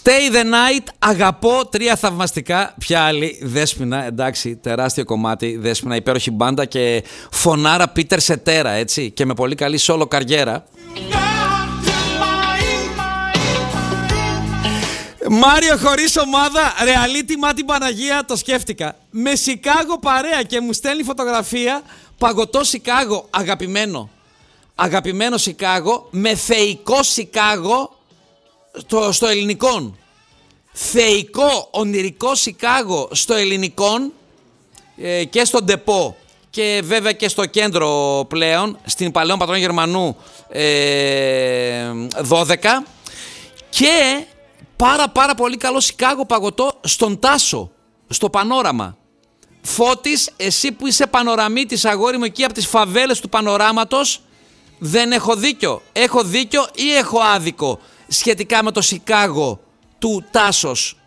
Stay the night, αγαπώ, 3 θαυμαστικά. Ποια άλλη, Δέσποινα, εντάξει, τεράστιο κομμάτι, Δέσποινα, υπέροχη μπάντα και φωνάρα Πίτερ Σετέρα, έτσι, και με πολύ καλή solo καριέρα. Μάριο χωρίς ομάδα, reality μα την Παναγία, το σκέφτηκα. Με Σικάγο παρέα και μου στέλνει φωτογραφία, παγωτό Σικάγο, αγαπημένο. Αγαπημένο Σικάγο, με θεϊκό Σικάγο στο ελληνικό. Θεϊκό, ονειρικό Σικάγο στο ελληνικό και στο ντεπό. Και βέβαια και στο κέντρο πλέον, στην Παλαιόν Πατρών Γερμανού 12. Και πάρα πολύ καλό Σικάγο παγωτό στον Τάσο, στο Πανόραμα. Φώτης, εσύ που είσαι πανοραμίτης, αγόρι μου, εκεί από τις φαβέλες του Πανοράματος, δεν έχω δίκιο? Έχω δίκιο ή έχω άδικο σχετικά με το Σικάγο του Τάσος?